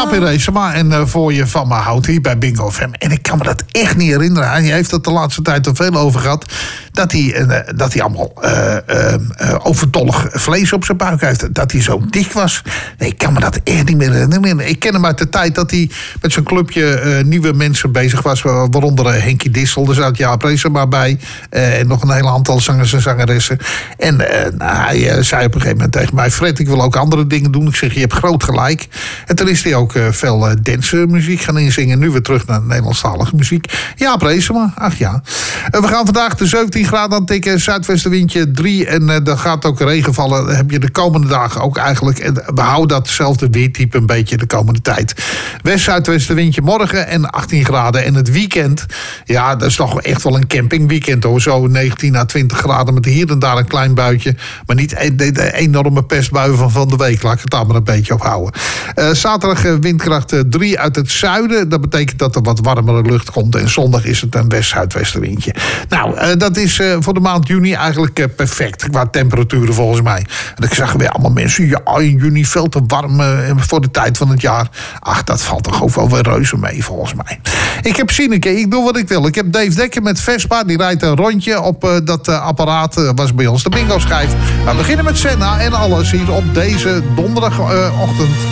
Jaapie Reesema en Voor je van me houdt hier bij Bingo FM. En ik kan me dat echt niet herinneren. Hij heeft het de laatste tijd er veel over gehad. Dat hij allemaal overtollig vlees op zijn buik heeft. Dat hij zo dik was. Nee, ik kan me dat echt niet meer herinneren. Ik ken hem uit de tijd dat hij met zijn clubje nieuwe mensen bezig was. Waaronder Henkie Dissel. Er zat Jaap Reesema bij. En nog een hele aantal zangers en zangeressen. En hij zei op een gegeven moment tegen mij: Fred, ik wil ook andere dingen doen. Ik zeg, je hebt groot gelijk. En toen is hij ook veel dancemuziek gaan inzingen. Nu weer terug naar Nederlandstalige muziek. Jaap Reesema, ach ja. We gaan vandaag de 17 graden aan tikken. Zuidwestenwindje 3. En er gaat ook regen vallen. Dat heb je de komende dagen ook eigenlijk. En we houden datzelfde weertype een beetje de komende tijd. West-zuidwestenwindje morgen en 18 graden. En het weekend, ja, dat is toch echt wel een campingweekend hoor. Zo 19 à 20 graden met hier en daar een klein buitje. Maar niet de enorme pestbui van de week. Laat ik het daar maar een beetje op houden. Zaterdag windkracht 3 uit het zuiden. Dat betekent dat er wat warmere lucht komt. En zondag is het een west-zuidwestenwindje. Nou, dat is voor de maand juni eigenlijk perfect. Qua temperaturen volgens mij. En ik zag weer allemaal mensen. Ja, in juni veel te warm voor de tijd van het jaar. Ach, dat valt toch ook wel weer reuze mee volgens mij. Ik heb Sineke, ik doe wat ik wil. Ik heb Dave Dekker met Vespa. Die rijdt een rondje op dat apparaat. Was bij ons de bingo schijf. We beginnen met Senna en alles hier op deze donderdagochtend.